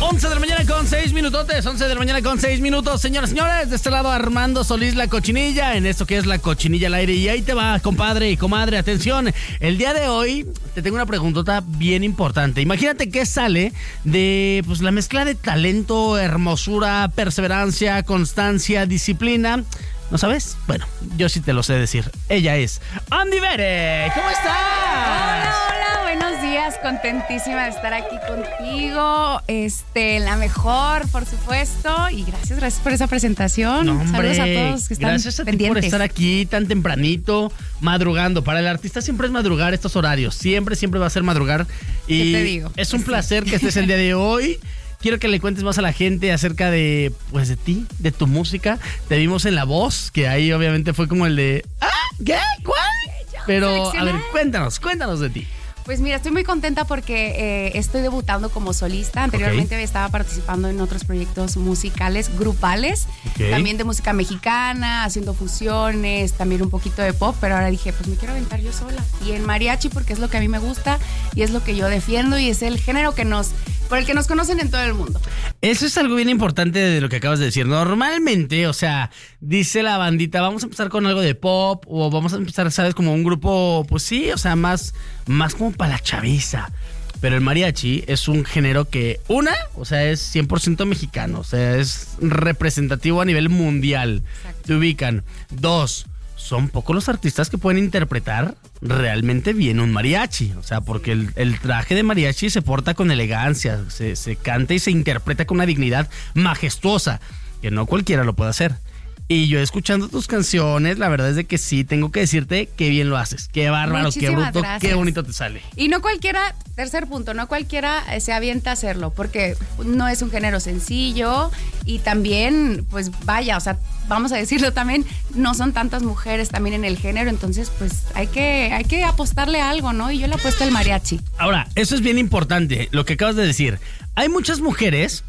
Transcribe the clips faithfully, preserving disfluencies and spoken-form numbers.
once de la mañana con seis minutotes, once de la mañana con seis minutos, señoras y señores, de este lado Armando Solís, la cochinilla, en esto que es la cochinilla al aire, y ahí te va, compadre y comadre, atención, el día de hoy te tengo una preguntota bien importante. Imagínate qué sale de pues la mezcla de talento, hermosura, perseverancia, constancia, disciplina. ¿No sabes? Bueno, yo sí te lo sé decir. Ella es Andy Bere. ¿Cómo estás? Hola, hola, buenos días. Contentísima de estar aquí contigo. Este, la mejor, por supuesto. Y gracias, gracias por esa presentación. No, hombre, saludos a todos que están gracias a ti pendientes por estar aquí tan tempranito, madrugando. Para el artista siempre es madrugar estos horarios. Siempre, siempre va a ser madrugar. Y ¿qué te digo? Es un Sí. placer que estés el día de hoy. Quiero que le cuentes más a la gente acerca de, pues, de ti, de tu música. Te vimos en La Voz, que ahí obviamente fue como el de, ¿ah? ¿Qué? ¿Cuál? Pero, a ver, cuéntanos, cuéntanos de ti. Pues mira, estoy muy contenta porque eh, estoy debutando como solista. Anteriormente Okay. estaba participando en otros proyectos musicales, grupales, Okay. también de música mexicana, haciendo fusiones, también un poquito de pop, pero ahora dije, pues me quiero aventar yo sola. Y en mariachi, porque es lo que a mí me gusta y es lo que yo defiendo y es el género que nos, por el que nos conocen en todo el mundo. Eso es algo bien importante de lo que acabas de decir. Normalmente, o sea, dice la bandita, vamos a empezar con algo de pop o vamos a empezar, ¿sabes? Como un grupo, pues sí, o sea, más, más como para la chaviza. Pero el mariachi es un género que, una, o sea, es cien por ciento mexicano, o sea, es representativo a nivel mundial. Exacto. Te ubican. Dos, son pocos los artistas que pueden interpretar realmente bien un mariachi. O sea, porque el, el traje de mariachi se porta con elegancia, se, se canta y se interpreta con una dignidad majestuosa, que no cualquiera lo puede hacer. Y yo escuchando tus canciones, la verdad es de que sí, tengo que decirte qué bien lo haces. Qué bárbaro, Muchísimas qué bruto, gracias. qué bonito te sale. Y no cualquiera, tercer punto, no cualquiera eh, se avienta a hacerlo, porque no es un género sencillo y también, pues vaya, o sea, vamos a decirlo también, no son tantas mujeres también en el género, entonces pues hay que, hay que apostarle a algo, ¿no? Y yo le apuesto al mariachi. Ahora, eso es bien importante, lo que acabas de decir. Hay muchas mujeres,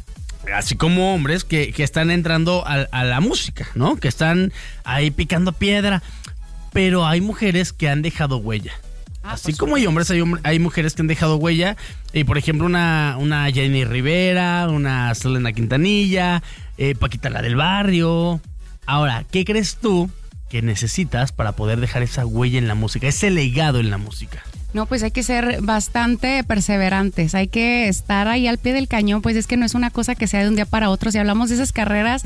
así como hombres, que, que están entrando a, a la música, ¿no? Que están ahí picando piedra, pero hay mujeres que han dejado huella. Ah, Así por como hay hombres, hay, hom- hay mujeres que han dejado huella. Y por ejemplo, una, una Jenny Rivera, una Selena Quintanilla, eh, Paquita la del Barrio. Ahora, ¿qué crees tú que necesitas para poder dejar esa huella en la música, ese legado en la música? No, pues hay que ser bastante perseverantes, hay que estar ahí al pie del cañón, pues es que no es una cosa que sea de un día para otro. Si hablamos de esas carreras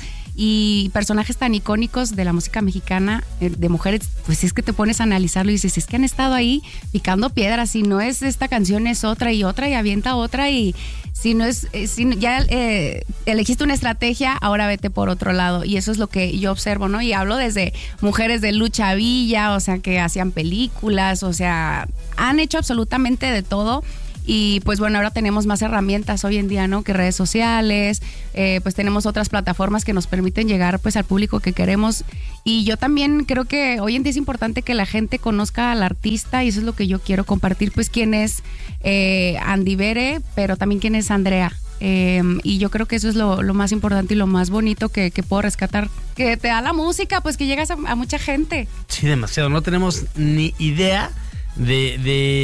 y personajes tan icónicos de la música mexicana, eh, de mujeres, pues es que te pones a analizarlo y dices, es que han estado ahí picando piedras, si no es esta canción es otra y otra y avienta otra, y si no es, eh, si ya eh, elegiste una estrategia, ahora vete por otro lado, y eso es lo que yo observo, ¿no? Y hablo desde mujeres de Lucha Villa, o sea, que hacían películas, o sea, han hecho absolutamente de todo. Y pues bueno, ahora tenemos más herramientas hoy en día, ¿no? Que redes sociales, eh, pues tenemos otras plataformas que nos permiten llegar pues al público que queremos. Y yo también creo que hoy en día es importante que la gente conozca al artista, y eso es lo que yo quiero compartir, pues quién es eh, Andy Bere, pero también quién es Andrea. Eh, y yo creo que eso es lo, lo más importante y lo más bonito que, que puedo rescatar, que te da la música, pues que llegas a, a mucha gente. Sí, demasiado. No tenemos ni idea de,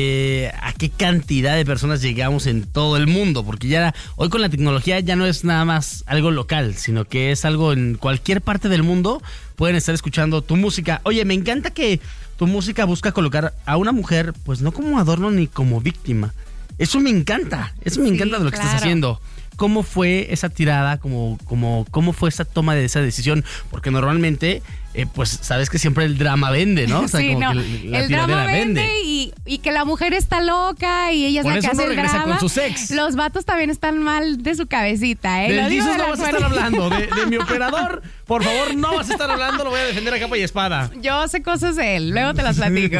de a qué cantidad de personas llegamos en todo el mundo, porque ya hoy con la tecnología ya no es nada más algo local, sino que es algo en cualquier parte del mundo pueden estar escuchando tu música. Oye, me encanta que tu música busca colocar a una mujer, pues no como adorno ni como víctima. Eso me encanta, eso me Sí, encanta de lo que claro. estás haciendo. ¿Cómo fue esa tirada? ¿Cómo, cómo, cómo fue esa toma de esa decisión? Porque normalmente, eh, pues, sabes que siempre el drama vende, ¿no? O sea, sí, como no. que la El tiradera drama vende y, y que la mujer está loca y ella es Por la eso que no hace el regresa drama. con su ex. Los vatos también están mal de su cabecita, ¿eh? Del Lo digo Jesus de no la vas a estar fuera. hablando. De, de mi operador, por favor, no vas a estar hablando. Lo voy a defender a capa y espada. Yo sé cosas de él, luego te las platico.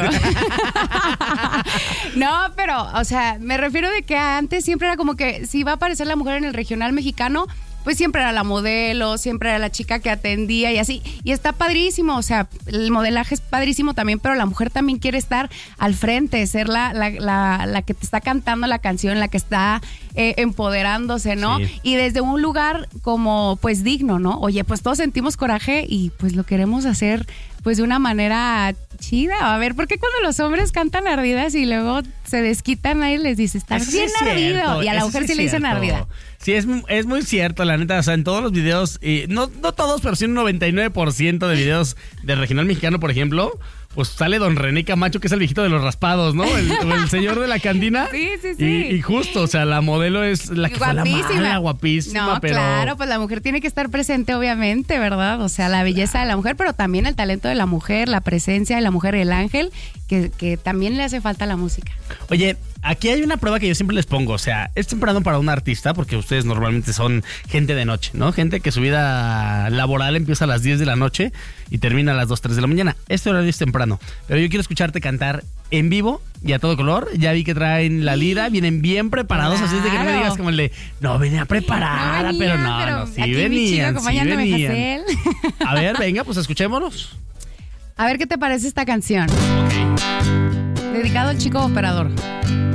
No, pero, o sea, me refiero de que antes siempre era como que si va a aparecer la mujer en el regional mexicano, pues siempre era la modelo, siempre era la chica que atendía y así. Y está padrísimo, o sea, el modelaje es padrísimo también, pero la mujer también quiere estar al frente, ser la, la, la, la que te está cantando la canción, la que está eh, empoderándose, ¿no? Sí. Y desde un lugar como pues digno, ¿no? Oye, pues todos sentimos coraje y pues lo queremos hacer pues de una manera chida. A ver, ¿por qué cuando los hombres cantan ardidas y luego se desquitan ahí les dice, estás Eso bien sí es ardido? cierto, Y a la eso mujer sí, es le dicen cierto. ardida. Sí, es, es muy cierto, la neta. O sea, en todos los videos, y no, no todos, pero sí un noventa y nueve por ciento de videos del regional mexicano, por ejemplo, pues sale don René Camacho, que es el viejito de los raspados, ¿no? El, el señor de la cantina. Sí, sí, sí. Y, y justo, o sea, la modelo es la que Guapísima. fue la mala, guapísima, No, pero... claro, pues la mujer tiene que estar presente, obviamente, ¿verdad? O sea, la belleza de la mujer, pero también el talento de la mujer, la presencia de la mujer, el ángel, que, que también le hace falta a la música. Oye, aquí hay una prueba que yo siempre les pongo, o sea, es temprano para un artista porque ustedes normalmente son gente de noche, ¿no? Gente que su vida laboral empieza a las diez de la noche y termina a las dos, tres de la mañana. Este horario es temprano, pero yo quiero escucharte cantar en vivo y a todo color. Ya vi que traen la lira, vienen bien preparados, así es de que no me Claro. digas como el de, no venía preparada, No venía, pero no, pero no, sí aquí mi chico venían, sí acompañándome, venían. Hazel. A ver, venga, pues escuchémonos. A ver qué te parece esta canción. Ok. Dedicado al chico operador.